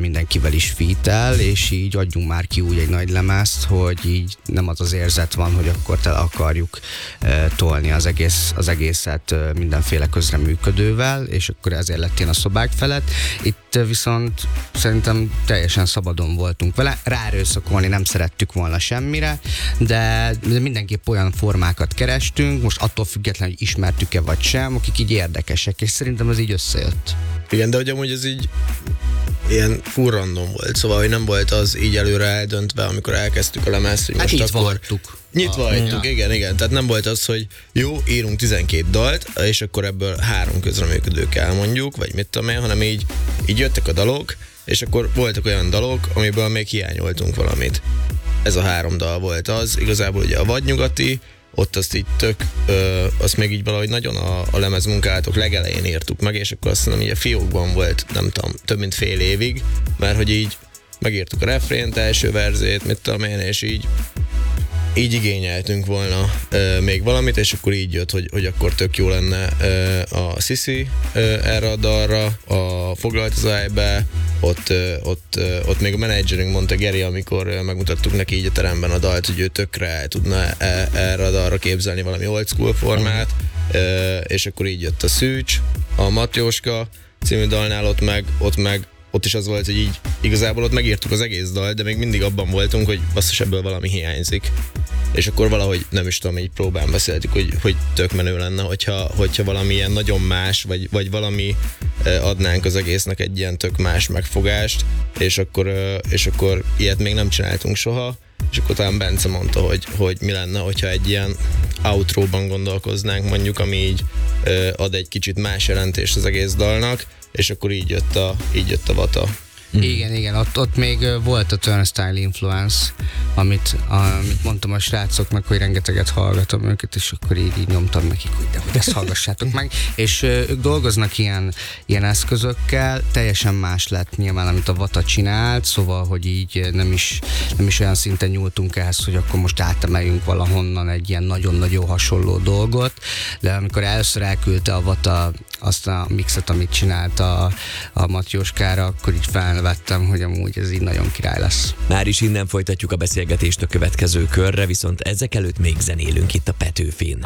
mindenkivel is feat-tel, és így adjunk már ki úgy egy nagy lemezt, hogy így nem az érzet van, hogy akkor tele akarjuk tolni az egészet mindenféle közreműködővel, és akkor ezért lett ilyen a szobák felett. Itt viszont szerintem teljesen szabadon voltunk vele, ráerőszakolni nem szerettük volna semmire, de mindenképp olyan formákat kerestünk, most attól függetlenül, hogy ismertük-e vagy sem, akik így érdekesek, és szerintem ez így összejött. Igen, de hogy amúgy ez így ilyen full random volt, szóval hogy nem volt az így előre eldöntve, amikor elkezdtük a lemezt, hogy most nyitva akkor... hagytuk. Nyitva hagytuk, igen. Tehát nem volt az, hogy jó, írunk 12 dalt, és akkor ebből 3 közreműködő kell mondjuk, vagy mit tudom én, hanem így jöttek a dalok, és akkor voltak olyan dalok, amiből még hiányoltunk valamit. Ez a 3 dal volt az, igazából ugye a Vadnyugati, ott azt így azt még így valahogy nagyon a lemezmunkálatok legelején írtuk meg, és akkor azt mondom, így a fiókban volt, nem tudom, több mint fél évig, mert hogy így megírtuk a refrént, első verzét, mit tudom én, és így igényeltünk volna még valamit, és akkor így jött, hogy akkor tök jó lenne a Sisi erre a dalra, a Foglalt az ájbe, ott még a menedzserünk mondta, Geri, amikor megmutattuk neki így a teremben a dalt, hogy ő tökre tudna erre a dalra képzelni valami old school formát, és akkor így jött a Szűcs, a Matjóska című dalnál, ott is az volt, hogy így igazából ott megírtuk az egész dalt, de még mindig abban voltunk, hogy basszus, ebből valami hiányzik. És akkor valahogy, nem is tudom, így próbán beszéltük, hogy tök menő lenne, hogyha valami ilyen nagyon más, vagy valami adnánk az egésznek egy ilyen tök más megfogást, és akkor ilyet még nem csináltunk soha, és akkor talán Bence mondta, hogy mi lenne, hogyha egy ilyen outróban gondolkoznánk mondjuk, ami így ad egy kicsit más jelentést az egész dalnak, és akkor így jött a Vata. Igen, ott még volt a Turnstile influence, amit mondtam a srácoknak, hogy rengeteget hallgatom őket, és akkor így nyomtam nekik, hogy ezt hallgassátok meg. És ők dolgoznak ilyen eszközökkel, teljesen más lett nyilván, amit a Vata csinált, szóval, hogy így nem is olyan szinten nyúltunk ehhez, hogy akkor most átemeljünk valahonnan egy ilyen nagyon-nagyon hasonló dolgot, de amikor először elküldte a Vata azt a mixet, amit csinált a Matjóskára, akkor így felvettem, hogy amúgy ez így nagyon király lesz. Már is innen folytatjuk a beszélgetést a következő körre, viszont ezek előtt még zenélünk itt a Petőfin.